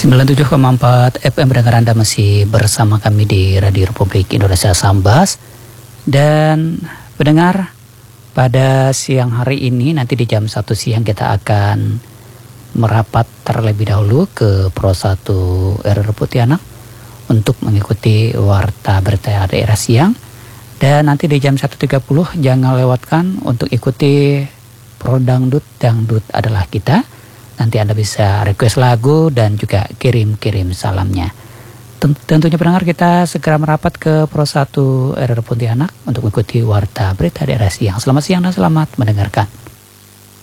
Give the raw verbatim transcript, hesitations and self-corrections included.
sembilan puluh tujuh koma empat F M pendengar Anda masih bersama kami di Radio Republik Indonesia Sambas. Dan pendengar, pada siang hari ini nanti di jam satu siang kita akan merapat terlebih dahulu ke Pro satu R R Pontianak untuk mengikuti warta berita daerah siang. Dan nanti di jam satu tiga puluh jangan lewatkan untuk ikuti Pro Dangdut, Dangdut adalah kita. Nanti Anda bisa request lagu dan juga kirim-kirim salamnya. Tentunya pendengar, kita segera merapat ke Pro satu R R Pontianak untuk mengikuti warta berita daerah siang. Selamat siang dan selamat mendengarkan.